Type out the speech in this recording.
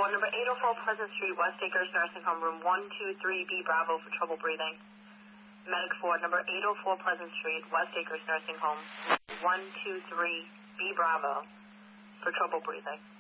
4, number 804 Pleasant Street, West Acres Nursing Home, room 123B Bravo for trouble breathing. Medic 4, number 804 Pleasant Street, West Acres Nursing Home, 123B Bravo for trouble breathing.